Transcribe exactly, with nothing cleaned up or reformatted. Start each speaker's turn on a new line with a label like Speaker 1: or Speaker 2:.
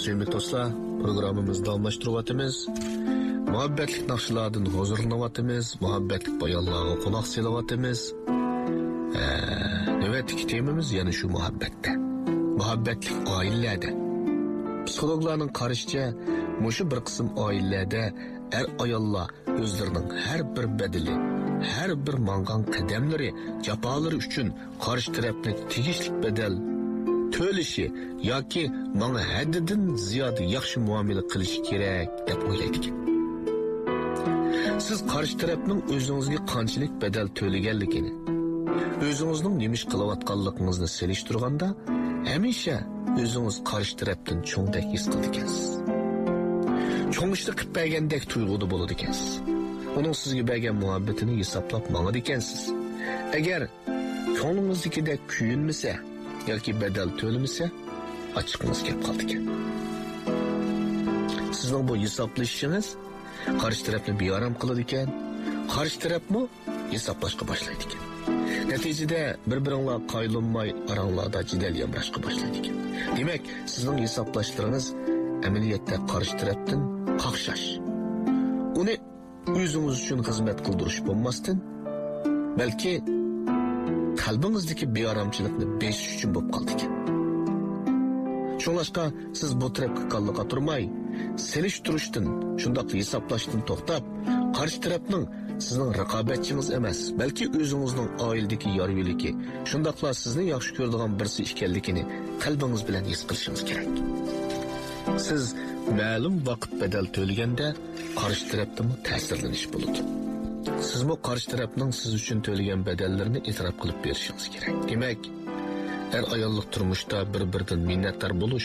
Speaker 1: Sevgili dostlar, programımızda almıştırıvatımız. Muhabbetlik nakşılardan huzurlanıvatımız, muhabbetlik bayanlığa kulak selavatımız. Ee, nöbetlik temimiz yani şu muhabbette. Muhabbetlik ailelerde. Psikologlarının karışça, muşu bir kısım ailelerde er ayalla özlerinin her bir bedeli, her bir mangan kademleri, capaları üçün karşı tarafına tegişlik bedel töleşi yoki mana haddidan ziyoda yaxshi muomala qilish kerak deb o'ylaydi ekan. Siz qarshi tarafning o'zingizga qanchalik bedel to'laganligini, o'zingizning nima ish qilayotganligingizni selishtirganda hamisha o'zingiz qarshi tarafdan cho'ngdek his qiladi ekansiz. Cho'ng ishni qilib bergandek tuyg'uda bo'ladi ekansiz. Uning sizga bergan muhabbatini hisoblab mangadi ekansiz. Agar ko'nglingizdagidek kuyinmasa yoki bedel to'lamasa, ochiqingiz kelib qoldi ekan. Sizning bu hisoblashingiz qarshi tarafni beorom qiladi ekan, qarshi tarafmi hisoblashga boshlaydi ekan. Natijada bir-biringlar qaylinmay oranglarda jidal yamrashga boshlaydi ekan. Demak, sizning hisoblashlaringiz amaliyotda qarshi tarafdan qaqshash. Uni o'zingiz uchun xizmat qildirish bo'lmasdan, balki qalbingizdagi beoromchilikni besish uchun bo'lib qoldi ekan. Shunlashqa siz bu tarafga qalliqa turmay, selishtirishdan, shundoq hisoblashdan to'xtab, qarshi tarafning sizning raqobatchingiz emas, balki o'zingizning oiladagi yorviligi, shundoqla sizni yaxshi ko'radigan birisi ekanligini qalbingiz bilan his qilishingiz kerak. Siz ma'lum vaqt bedel to'laganda qarshi tarafdan ta'sirlanish bo'ladi. Siz bu qarshi tarafning siz uchun to'lagan bedellarini e'tirof qilib berishingiz kerak. Demak, er ayollik turmushda bir-biridan minnatdor bo'lish